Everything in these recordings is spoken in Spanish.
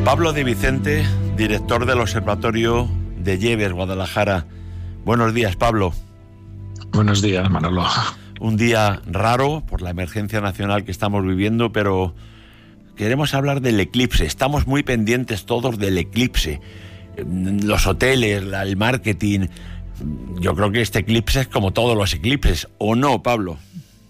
Pablo de Vicente, director del Observatorio de Lleves, Guadalajara. Buenos días, Pablo. Buenos días, Manolo. Un día raro por la emergencia nacional que estamos viviendo, pero queremos hablar del eclipse. Estamos muy pendientes todos del eclipse. Los hoteles, el marketing. Yo creo que este eclipse es como todos los eclipses, ¿o no, Pablo?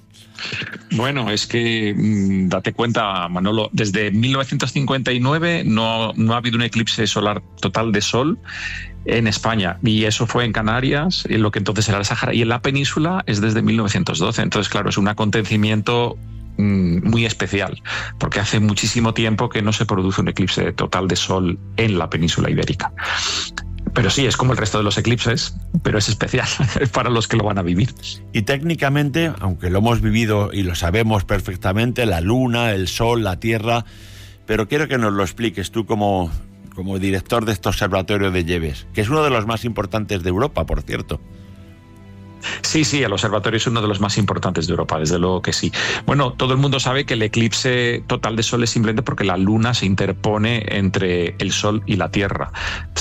Bueno, es que date cuenta, Manolo, desde 1959 no ha habido un eclipse solar total de sol en España, y eso fue en Canarias, en lo que entonces era el Sáhara, y en la península es desde 1912. Entonces, claro, es un acontecimiento muy especial, porque hace muchísimo tiempo que no se produce un eclipse total de sol en la península ibérica. Pero sí, es como el resto de los eclipses, pero es especial, es para los que lo van a vivir. Y técnicamente, aunque lo hemos vivido y lo sabemos perfectamente, la luna, el sol, la tierra, pero quiero que nos lo expliques tú como director de este observatorio de Lleves, que es uno de los más importantes de Europa, por cierto. Sí, el observatorio es uno de los más importantes de Europa, desde luego que sí. Bueno, todo el mundo sabe que el eclipse total de sol es simplemente porque la luna se interpone entre el sol y la tierra.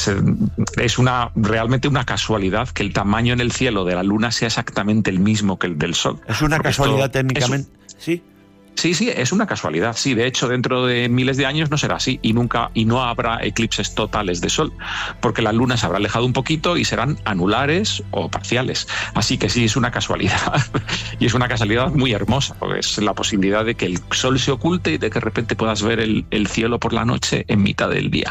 Es realmente una casualidad que el tamaño en el cielo de la luna sea exactamente el mismo que el del sol. ¿Es una casualidad técnicamente? Sí. Sí, es una casualidad. Sí, de hecho, dentro de miles de años no será así y no habrá eclipses totales de sol, porque la luna se habrá alejado un poquito y serán anulares o parciales. Así que sí, es una casualidad. Y es una casualidad muy hermosa, porque es la posibilidad de que el sol se oculte y de que de repente puedas ver el cielo por la noche en mitad del día.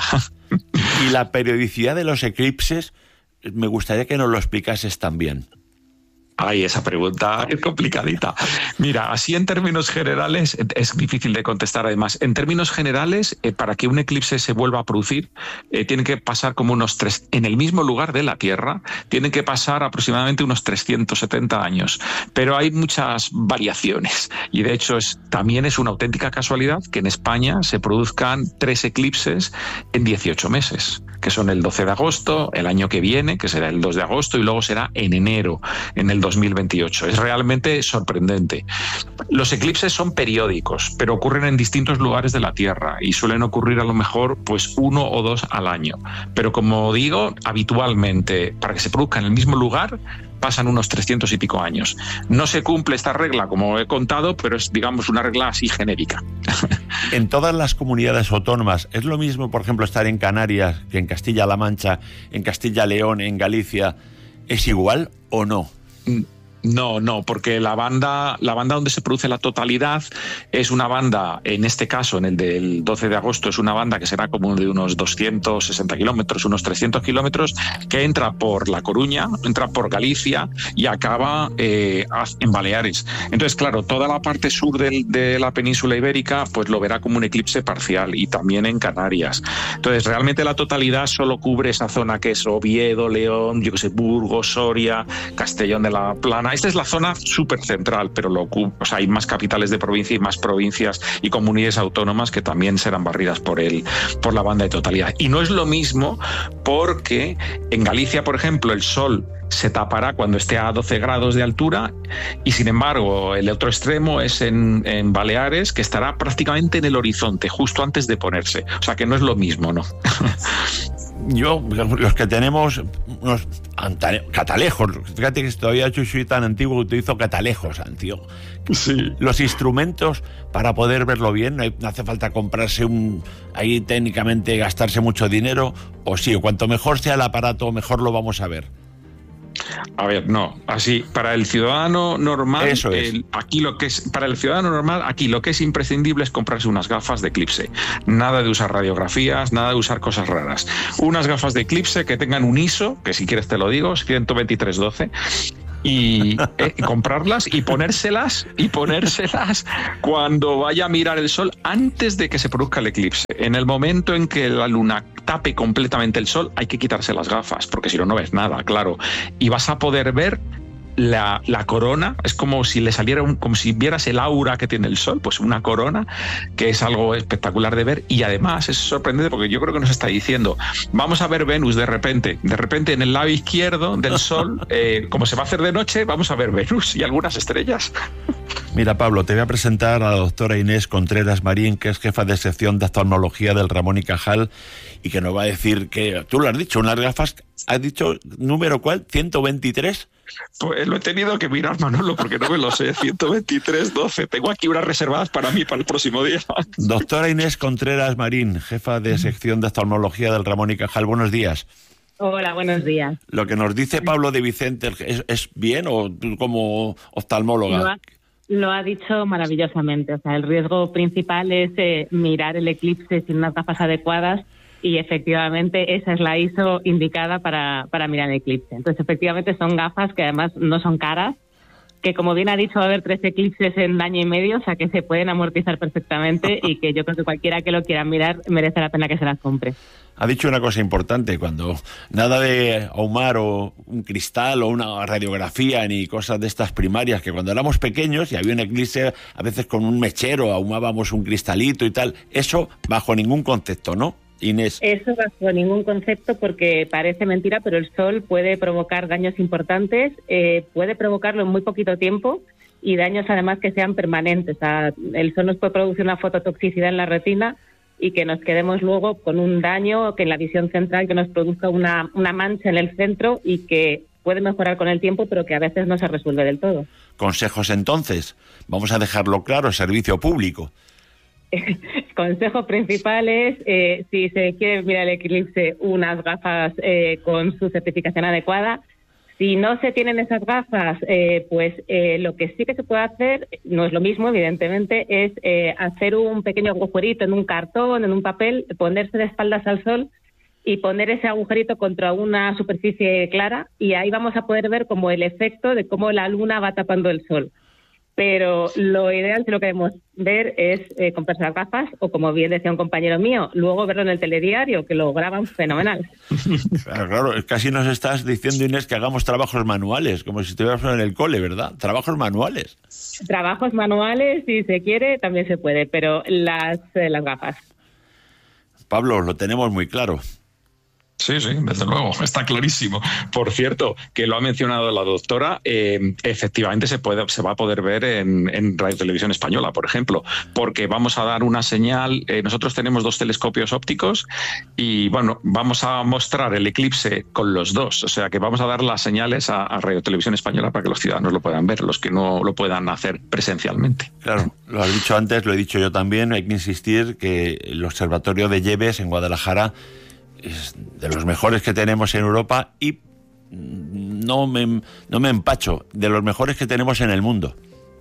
Y la periodicidad de los eclipses, me gustaría que nos lo explicases también. Ay, esa pregunta es complicadita. Mira, así en términos generales, es difícil de contestar además. En términos generales, para que un eclipse se vuelva a producir, tiene que pasar como en el mismo lugar de la Tierra, tienen que pasar aproximadamente unos 370 años. Pero hay muchas variaciones y de hecho también es una auténtica casualidad que en España se produzcan 3 eclipses en 18 meses, que son el 12 de agosto, el año que viene, que será el 2 de agosto, y luego será en enero, en el 2028. Es realmente sorprendente. Los eclipses son periódicos, pero ocurren en distintos lugares de la Tierra y suelen ocurrir a lo mejor 1 o 2 al año. Pero como digo, habitualmente, para que se produzca en el mismo lugar, pasan unos 300 y pico años. No se cumple esta regla, como he contado, pero es, digamos, una regla así genérica. En todas las comunidades autónomas, ¿es lo mismo, por ejemplo, estar en Canarias que en Castilla-La Mancha, en Castilla-León, en Galicia? ¿Es igual o no? No, porque la banda donde se produce la totalidad es una banda, en este caso, en el del 12 de agosto, es una banda que será como de unos 260 kilómetros, unos 300 kilómetros, que entra por La Coruña, entra por Galicia y acaba en Baleares. Entonces, claro, toda la parte sur de la península ibérica pues lo verá como un eclipse parcial, y también en Canarias. Entonces, realmente la totalidad solo cubre esa zona que es Oviedo, León, Burgos, Soria, Castellón de la Plana. Esta es la zona súper central, pero hay más capitales de provincia y más provincias y comunidades autónomas que también serán barridas por la banda de totalidad. Y no es lo mismo porque en Galicia, por ejemplo, el sol se tapará cuando esté a 12 grados de altura, y sin embargo el otro extremo es en Baleares, que estará prácticamente en el horizonte justo antes de ponerse. O sea que no es lo mismo, ¿no? Los que tenemos unos catalejos, fíjate que todavía yo soy tan antiguo que utilizo catalejos, antiguo. Sí. Los instrumentos para poder verlo bien, no hace falta comprarse ahí técnicamente gastarse mucho dinero, o sí, cuanto mejor sea el aparato, mejor lo vamos a ver. A ver, no, así, para el ciudadano normal, eso es. Para el ciudadano normal, aquí lo que es imprescindible es comprarse unas gafas de eclipse. Nada de usar radiografías, nada de usar cosas raras. Unas gafas de eclipse que tengan un ISO, que si quieres te lo digo, es 12312, y comprarlas y ponérselas cuando vaya a mirar el sol antes de que se produzca el eclipse. En el momento en que la luna tape completamente el sol, hay que quitarse las gafas, porque si no, no ves nada, claro. Y vas a poder ver la corona, es como si le saliera como si vieras el aura que tiene el sol, pues una corona, que es algo espectacular de ver. Y además es sorprendente porque yo creo que nos está diciendo, vamos a ver Venus de repente en el lado izquierdo del sol, como se va a hacer de noche, vamos a ver Venus y algunas estrellas. Mira, Pablo, te voy a presentar a la doctora Inés Contreras Marín, que es jefa de sección de oftalmología del Ramón y Cajal, y que nos va a decir que, tú lo has dicho, unas gafas, ¿has dicho número cuál? ¿123? Pues lo he tenido que mirar, Manolo, porque no me lo sé. 123, 12. Tengo aquí unas reservadas para mí para el próximo día. Doctora Inés Contreras Marín, jefa de sección de oftalmología del Ramón y Cajal, buenos días. Hola, buenos días. Lo que nos dice Pablo de Vicente, ¿es bien o tú como oftalmóloga? Lo ha dicho maravillosamente. O sea, el riesgo principal es mirar el eclipse sin unas gafas adecuadas, y efectivamente esa es la ISO indicada para mirar el eclipse. Entonces, efectivamente son gafas que además no son caras, que como bien ha dicho va a haber 3 eclipses en año y medio, o sea que se pueden amortizar perfectamente y que yo creo que cualquiera que lo quiera mirar merece la pena que se las compre. Ha dicho una cosa importante, cuando nada de ahumar o un cristal o una radiografía ni cosas de estas primarias, que cuando éramos pequeños y había un eclipse, a veces con un mechero ahumábamos un cristalito y tal, eso bajo ningún concepto, ¿no, Inés? Eso bajo ningún concepto, porque parece mentira, pero el sol puede provocar daños importantes, puede provocarlo en muy poquito tiempo y daños además que sean permanentes. O sea, el sol nos puede producir una fototoxicidad en la retina y que nos quedemos luego con un daño que en la visión central, que nos produzca una mancha en el centro y que puede mejorar con el tiempo, pero que a veces no se resuelve del todo. Consejos entonces, vamos a dejarlo claro, servicio público. Consejo principal es, si se quiere mirar el eclipse, unas gafas con su certificación adecuada. Si no se tienen esas gafas, lo que sí que se puede hacer, no es lo mismo, evidentemente, es hacer un pequeño agujerito en un cartón, en un papel, ponerse de espaldas al sol y poner ese agujerito contra una superficie clara, y ahí vamos a poder ver como el efecto de cómo la luna va tapando el sol. Pero lo ideal, si lo queremos ver, es comprarse las gafas o, como bien decía un compañero mío, luego verlo en el telediario, que lo graban fenomenal. Claro, casi nos estás diciendo, Inés, que hagamos trabajos manuales, como si estuviéramos en el cole, ¿verdad? Trabajos manuales. Trabajos manuales, si se quiere, también se puede, pero las gafas. Pablo, lo tenemos muy claro. Sí, desde luego, está clarísimo. Por cierto, que lo ha mencionado la doctora, efectivamente se va a poder ver en Radio Televisión Española, por ejemplo, porque vamos a dar una señal. Nosotros tenemos 2 telescopios ópticos y, bueno, vamos a mostrar el eclipse con los 2, o sea que vamos a dar las señales a Radio Televisión Española para que los ciudadanos lo puedan ver, los que no lo puedan hacer presencialmente. Claro, lo has dicho antes, lo he dicho yo también, hay que insistir que el Observatorio de Lleves en Guadalajara es de los mejores que tenemos en Europa y no me empacho, de los mejores que tenemos en el mundo.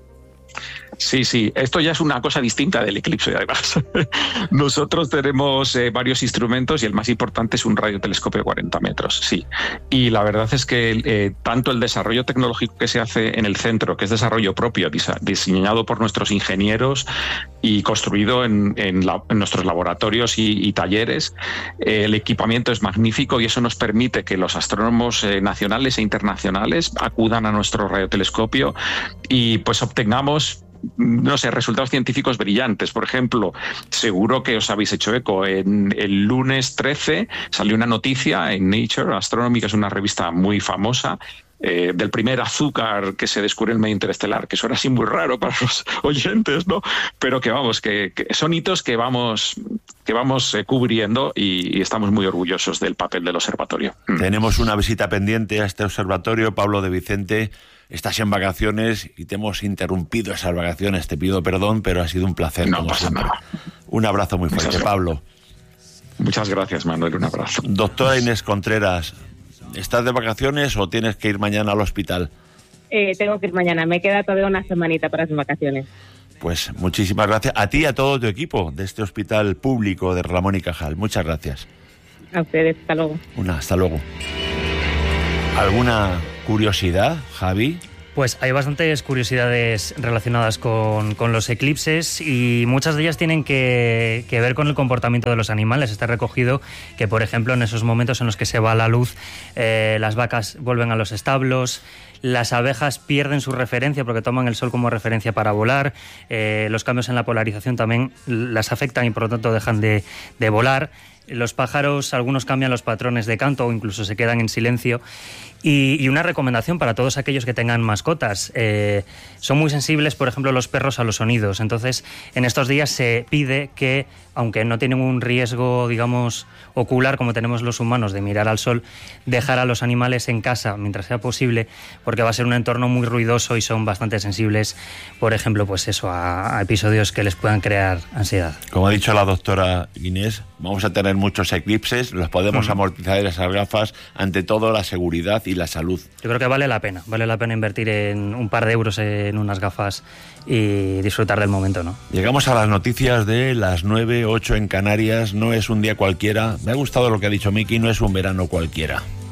Sí, esto ya es una cosa distinta del eclipse, además. Nosotros tenemos varios instrumentos y el más importante es un radiotelescopio de 40 metros, sí. Y la verdad es que tanto el desarrollo tecnológico que se hace en el centro, que es desarrollo propio, diseñado por nuestros ingenieros y construido en nuestros laboratorios y talleres, el equipamiento es magnífico y eso nos permite que los astrónomos nacionales e internacionales acudan a nuestro radiotelescopio y pues obtengamos, no sé, resultados científicos brillantes. Por ejemplo, seguro que os habéis hecho eco, en el lunes 13 salió una noticia en Nature Astronomy, que es una revista muy famosa, del primer azúcar que se descubrió en el medio interestelar, que suena así muy raro para los oyentes, ¿no? Pero que vamos, que son hitos que vamos cubriendo y estamos muy orgullosos del papel del observatorio. Tenemos una visita pendiente a este observatorio, Pablo de Vicente. Estás en vacaciones y te hemos interrumpido esas vacaciones, te pido perdón, pero ha sido un placer. No pasa nada. Un abrazo muy fuerte, Pablo. Muchas gracias, Manuel, un abrazo. Doctora Inés Contreras, ¿estás de vacaciones o tienes que ir mañana al hospital? Tengo que ir mañana, me queda todavía una semanita para las vacaciones. Pues muchísimas gracias a ti y a todo tu equipo de este hospital público de Ramón y Cajal. Muchas gracias. A ustedes, hasta luego. Hasta luego. ¿Alguna curiosidad, Javi? Pues hay bastantes curiosidades relacionadas con los eclipses y muchas de ellas tienen que ver con el comportamiento de los animales. Está recogido que, por ejemplo, en esos momentos en los que se va la luz, las vacas vuelven a los establos, Las abejas pierden su referencia porque toman el sol como referencia para volar. Los cambios en la polarización también las afectan y por lo tanto dejan de volar. Los pájaros, algunos cambian los patrones de canto o incluso se quedan en silencio. Y una recomendación para todos aquellos que tengan mascotas. Son muy sensibles, por ejemplo, los perros a los sonidos. Entonces, en estos días se pide que, aunque no tienen un riesgo, digamos, ocular como tenemos los humanos de mirar al sol, dejar a los animales en casa mientras sea posible, porque va a ser un entorno muy ruidoso y son bastante sensibles, por ejemplo, pues eso, a episodios que les puedan crear ansiedad. Como ha dicho la doctora Inés, vamos a tener muchos eclipses, los podemos amortizar en esas gafas, ante todo la seguridad y la salud. Yo creo que vale la pena invertir en un par de euros en unas gafas y disfrutar del momento, ¿no? Llegamos a las noticias de las 9:08 en Canarias. No es un día cualquiera. Me ha gustado lo que ha dicho Miki, no es un verano cualquiera.